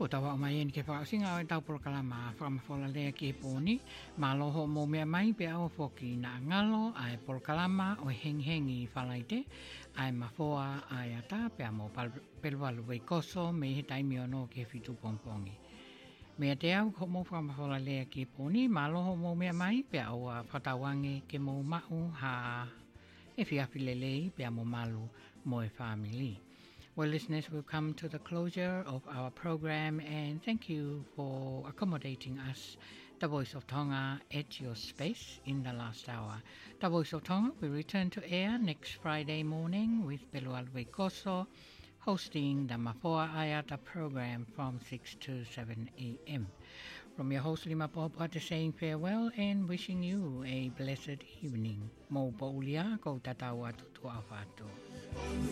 Ko tawa o mai ni ke whaasinga o tau porokalama whamafola lea ki e pōni. Māloho mō mea mai pe au whoki na ngalo ai porokalama o hengi whalaite. Ai mafoa ai ata pe amo pelualu wei koso me he taimi ono ke whitu pongpongi. Mea te au ko mō whamafola lea ki e pōni. Māloho mō mea mai pe au whatawange ke mō mahu ha e whiawhilelei pe amo malu mo e whamili. Well, listeners, we've come to the closure of our program and thank you for accommodating us, the Voice of Tonga, at your space in the last hour. The Voice of Tonga will return to air next Friday morning with Pelualwe Koso hosting the Mafoa Ayata program from 6 to 7 a.m. From your host Lima Popata saying farewell and wishing you a blessed evening. Mo Paulia ko tatawa tutu awhatu.